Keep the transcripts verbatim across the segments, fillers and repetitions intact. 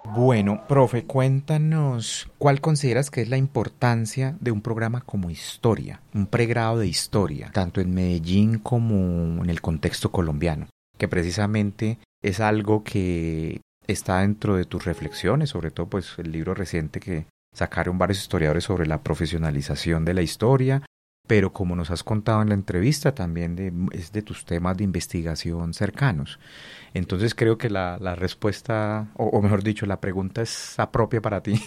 Bueno, profe, cuéntanos, ¿cuál consideras que es la importancia de un programa como Historia, un pregrado de Historia, tanto en Medellín como en el contexto colombiano? Que precisamente es algo que está dentro de tus reflexiones, sobre todo pues el libro reciente que sacaron varios historiadores sobre la profesionalización de la historia, pero como nos has contado en la entrevista, también de, es de tus temas de investigación cercanos. Entonces creo que la, la respuesta, o, o mejor dicho, la pregunta es propia para ti.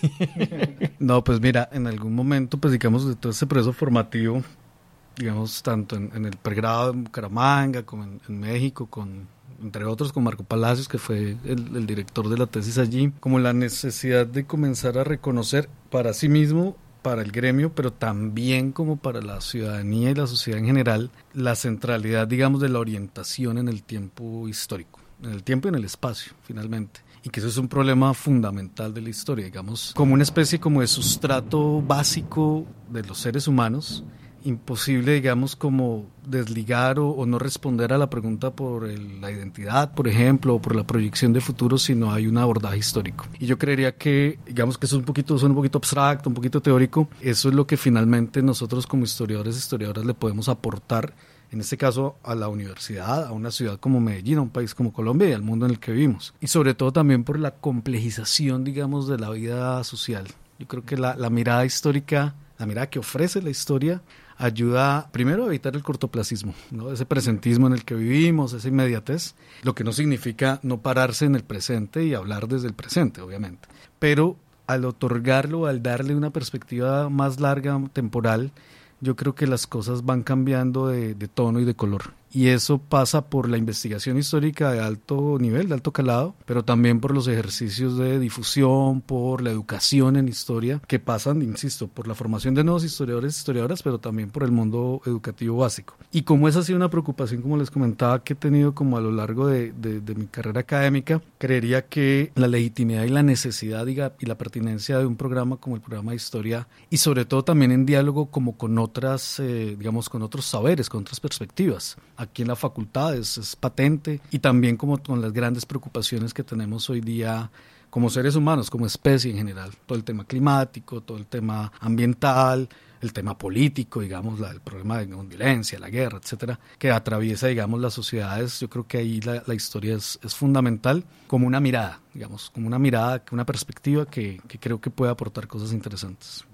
No, pues mira, en algún momento, pues digamos, de todo ese proceso formativo, digamos, tanto en, en el pregrado en Bucaramanga, como en, en México, con, entre otros con Marco Palacios, que fue el, el director de la tesis allí, como la necesidad de comenzar a reconocer para sí mismo, para el gremio, pero también como para la ciudadanía y la sociedad en general, la centralidad, digamos, de la orientación en el tiempo histórico, en el tiempo y en el espacio, finalmente. Y que eso es un problema fundamental de la historia, digamos, como una especie como de sustrato básico de los seres humanos, imposible, digamos, como desligar o, o no responder a la pregunta por el, la identidad, por ejemplo, o por la proyección de futuro, si no hay un abordaje histórico. Y yo creería que, digamos que eso es un poquito, es un poquito abstracto, un poquito teórico, eso es lo que finalmente nosotros como historiadores, historiadoras le podemos aportar, en este caso a la universidad, a una ciudad como Medellín, a un país como Colombia y al mundo en el que vivimos. Y sobre todo también por la complejización, digamos, de la vida social. Yo creo que la, la mirada histórica, la mirada que ofrece la historia, ayuda primero a evitar el cortoplacismo, ¿no? Ese presentismo en el que vivimos, esa inmediatez, lo que no significa no pararse en el presente y hablar desde el presente, obviamente. Pero al otorgarlo, al darle una perspectiva más larga, temporal, yo creo que las cosas van cambiando de, de tono y de color. Y eso pasa por la investigación histórica de alto nivel, de alto calado, pero también por los ejercicios de difusión, por la educación en historia, que pasan, insisto, por la formación de nuevos historiadores y historiadoras, pero también por el mundo educativo básico. Y como esa ha sido una preocupación, como les comentaba, que he tenido como a lo largo de, de, de mi carrera académica, creería que la legitimidad y la necesidad diga, y la pertinencia de un programa como el programa de historia, y sobre todo también en diálogo como con otras, eh, digamos, con otros saberes, con otras perspectivas. Aquí en la facultad es, es patente, y también como con las grandes preocupaciones que tenemos hoy día como seres humanos, como especie en general, todo el tema climático, todo el tema ambiental, el tema político, digamos, la, el problema de la violencia, la guerra, etcétera, que atraviesa, digamos, las sociedades. Yo creo que ahí la, la historia es, es fundamental como una mirada, digamos, como una mirada, una perspectiva que, que creo que puede aportar cosas interesantes.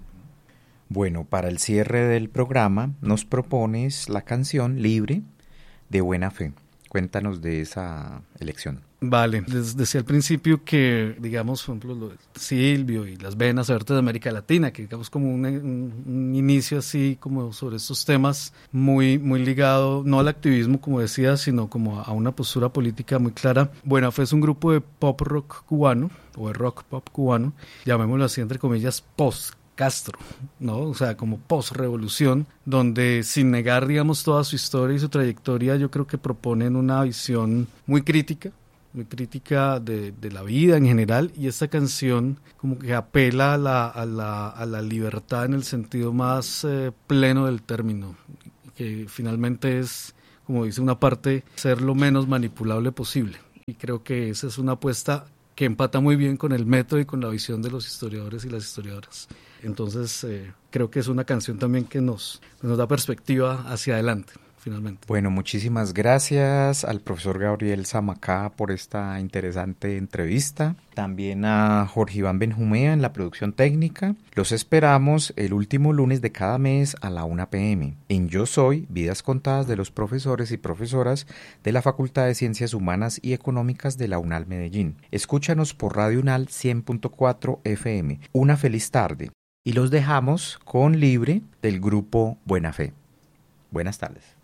Bueno, para el cierre del programa nos propones la canción Libre de Buena Fe. Cuéntanos de esa elección. Vale, les decía al principio que, digamos, por ejemplo, lo de Silvio y las venas abiertas de América Latina, que digamos como un, un, un inicio así como sobre estos temas muy, muy ligado, no al activismo como decía, sino como a una postura política muy clara. Buena Fe es un grupo de pop rock cubano, o de rock pop cubano, llamémoslo así entre comillas, post Castro, ¿no? O sea, como post-revolución, donde sin negar, digamos, toda su historia y su trayectoria, yo creo que proponen una visión muy crítica, muy crítica de, de la vida en general, y esta canción como que apela a la, a la, a la libertad en el sentido más eh, pleno del término, que finalmente es, como dice una parte, ser lo menos manipulable posible. Y creo que esa es una apuesta que empata muy bien con el método y con la visión de los historiadores y las historiadoras. Entonces, eh, creo que es una canción también que nos, nos da perspectiva hacia adelante, finalmente. Bueno, muchísimas gracias al profesor Gabriel Zamacá por esta interesante entrevista. También a Jorge Iván Benjumea en la producción técnica. Los esperamos el último lunes de cada mes a la una pe eme en Yo Soy, Vidas Contadas de los profesores y profesoras de la Facultad de Ciencias Humanas y Económicas de la UNAL Medellín. Escúchanos por Radio UNAL cien punto cuatro efe eme. Una feliz tarde. Y los dejamos con Libre del grupo Buena Fe. Buenas tardes.